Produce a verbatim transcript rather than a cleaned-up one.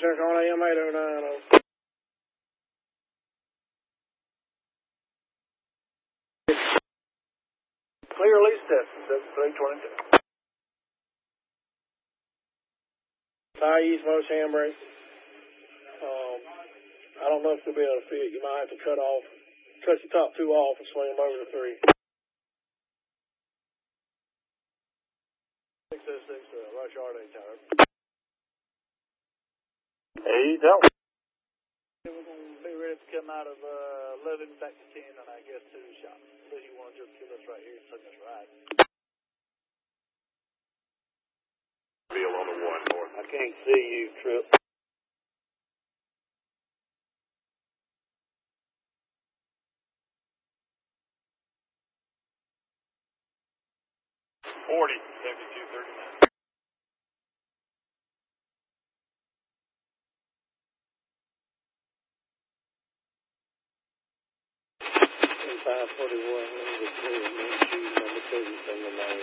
Central A M eight oh nine oh. Clear lease test, seven three twenty-two. Tie east most handbrake. Um, I don't know if you'll be able to fit. You might have to cut off, cut your top two off and swing them over to three. six oh six, uh, Rush Yard eight tower. Hey, don't. We're going to be ready to come out of uh, eleven back to ten, and I guess two shots. So you want to just kill us right here and take us right. Bill on the one north. I can't see you, Trip. Forty, seventy-two, thirty-nine. five forty-one, number three, number two, number thirty, number nine.